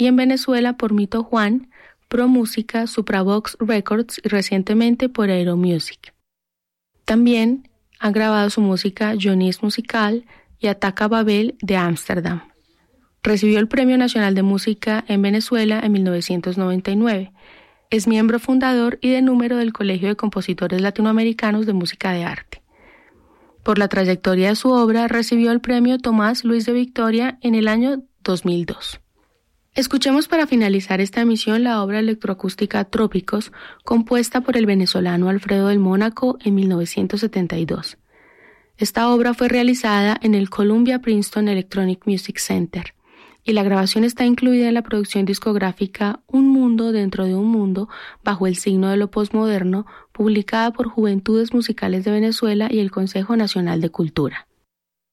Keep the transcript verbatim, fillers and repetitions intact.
y en Venezuela por Mito Juan, Pro Música, Supravox Records y recientemente por Aero Music. También han grabado su música Johnny's Musical y Ataca Babel de Ámsterdam. Recibió el Premio Nacional de Música en Venezuela en mil novecientos noventa y nueve. Es miembro fundador y de número del Colegio de Compositores Latinoamericanos de Música de Arte. Por la trayectoria de su obra, recibió el Premio Tomás Luis de Victoria en el año dos mil dos. Escuchemos para finalizar esta emisión la obra electroacústica Trópicos, compuesta por el venezolano Alfredo del Mónaco en mil novecientos setenta y dos. Esta obra fue realizada en el Columbia Princeton Electronic Music Center y la grabación está incluida en la producción discográfica Un Mundo dentro de un Mundo bajo el signo de lo posmoderno, publicada por Juventudes Musicales de Venezuela y el Consejo Nacional de Cultura.